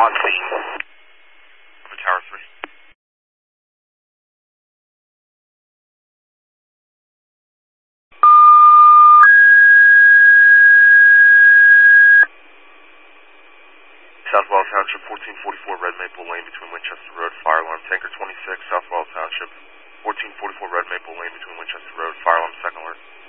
on scene. Over Tower 3. Southwell Township, 1444 Red Maple Lane between Winchester Road, fire alarm. Tanker 26, Southwell Township, 1444 Red Maple Lane between Winchester Road, fire alarm, second alert.